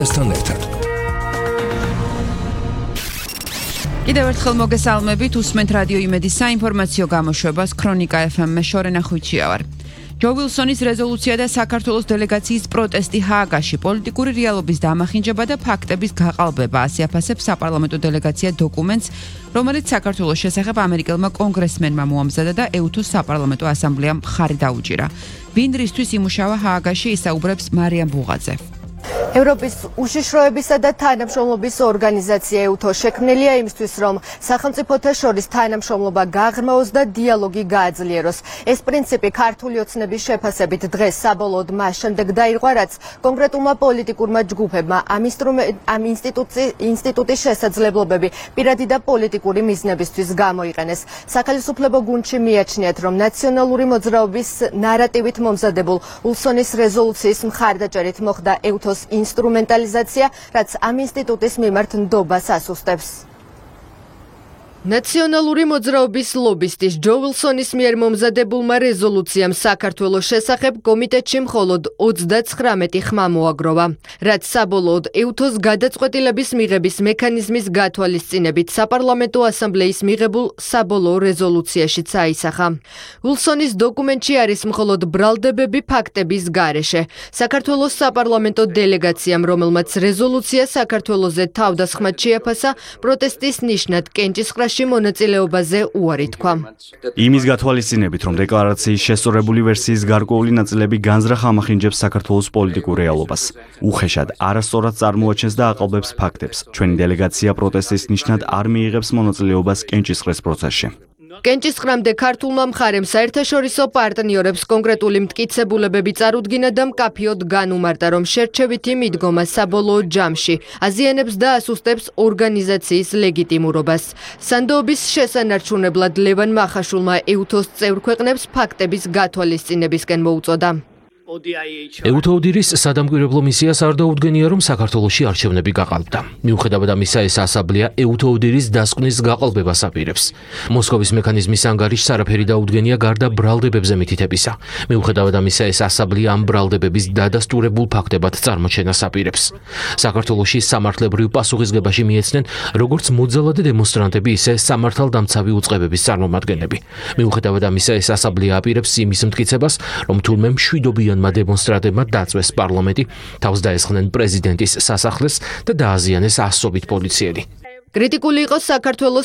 ესთან ერთად. კიდევ ერთხელ მოგესალმებით, უსმენთ რადიო იმედის საინფორმაციო გამოშვებას ქრონიკა FM-ში შორენა ხვიჩია ვარ. ჯო ვილსონის რეზოლუცია და საქართველოს დელეგაციის პროტესტი ჰააგაში პოლიტიკური რეალობის დამახინჯება და ფაქტების გაყალბება ასე აფასებს საპარლამენტო დელეგაცია დოკუმენტს, რომელიც საქართველოს შესახებ ამერიკელმა კონგრესმენმა მოამზადა და ეუთოს საპარლამენტო ასამბლეამ მხარი დაუჭირა. ვინ რისთვის იმუშავა ჰააგაში, ისაუბრებს მარიამ ბუღაძე. ევროპის უშიშროებისა და თანამშრომლობის ორგანიზაცია EUTO შექმნილია იმისთვის, რომ სახელმწიფოთა შორის თანამშრომლობა გაღრმაოს და დიალოგი გააძლიეროს. ეს პრინციპი ქართული ოცნების შეფასებით დღეს საბოლოოდ მას შემდეგ დაირღვა, რაც კონკრეტულმა პოლიტიკურმა ჯგუფებმა ამ ინსტიტუტის შესაძლებლობები პირადი და პოლიტიკური მიზნებისთვის გამოიყენეს. სახელმწიფო გუნდში მიაჩნიათ, რომ ნაციონალური მოძრაობის ნარატივით მომზადებულ ვილსონის რეზოლუციის მხარდაჭერით მოხდა EUTO ინსტრუმენტალიზაცია, რაც ამ ინსტიტუტის მიმართ ნდობას ასუსტებს. ნაციონალური მოძრაობის ლობისტის ჯო ვილსონის მიერ მომზადებულმა რეზოლუციამ საქართველოს შესახებ კომიტეტში მხოლოდ 39 ხმა მოაგროვა, რაც საბოლოოდ EUTO-ს გადაწყვეტილების მიღების მექანიზმის გათვალისწინებით საპარლამენტო ასამბლეის მიღებულ საბოლოო რეზოლუციაშიც აისახა. ვილსონის დოკუმენტში არის მხოლოდ ბრალდებები ფაქტების გარეშე. საქართველოს საპარლამენტო დელეგაციამ, რომელმაც რეზოლუცია საქართველოზე თავდასხმად შეაფასა, პროტესტის ნიშნად კენჭისყრაში მონაწილეობაზე უარი თქვა. იმის გათვალისწინებით, რომ დეკლარაციის შესწორებული ვერსიის გარკვეული ნაწილები განზრახ ამახინჯებს საქართველოს პოლიტიკურ რეალობას. უხეშად, არასწორად წარმოაჩენს და აყალბებს ფაქტებს. ჩვენი დელეგაცია პროტესტის ნიშნად არ მიიღებს მონაწილეობას კენჭისყრის პროცესში. კენჭისყრამდე ქართულმა მხარემ საერთაშორისო პარტნიორებს კონკრეტული მტკიცებულებები წარუდგინა და მკაფიოდ განუმარტა, რომ შერჩევითი მიდგომა საბოლოო ჯამში აზიანებს და ასუსტებს ორგანიზაციის ლეგიტიმურობას. სანდოობის შესანარჩუნებლად ლევან მახაშულმა EUTO-ს წევრ ქვეყნებს ფაქტების გათვალისწინებისკენ მოუწოდა. EUTO უდირის სადამკვირვებლო მისიას არ დაუდგენია, რომ საქართველოში არჩევნები გაყალბდა. მიუხედავად ამისა, ეს ასამბლეა EUTO უდირის დასკვნის გაყალბებას აპირებს. მოსკოვის მექანიზმის ანგარიშს არაფერი დაუდგენია გარდა ბრალდებებზე მითითებისა. მიუხედავად ამისა, ეს ასამბლეა ამ ბრალდებების დადასტურებულ ფაქტებად წარმოჩენას აპირებს. საქართველოში სამართლებრივ პასუხისგებაში მიეცნენ როგორც მოძალადე დემონსტრანტები, ისე სამართალდამცავი უწყებების წარმომადგენლები. მიუხედავად ამისა, ეს ასამბლეა აპირებს იმის მტკიცებას, რომ თურმე მშვიდობიან დემონსტრანტებმა დაწვეს პარლამენტი, თავს დაესხნენ პრეზიდენტის სასახლეს და დააზიანეს ასობით პოლიციელი. კრიტიკული იყო საქართველოს